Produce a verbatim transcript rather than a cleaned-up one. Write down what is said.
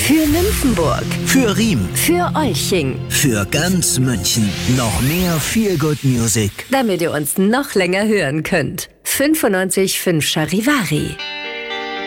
Für Nymphenburg. Für Riem. Für Olching. Für ganz München. Noch mehr Feel Good Music. Damit ihr uns noch länger hören könnt. fünfundneunzig Komma fünf Charivari.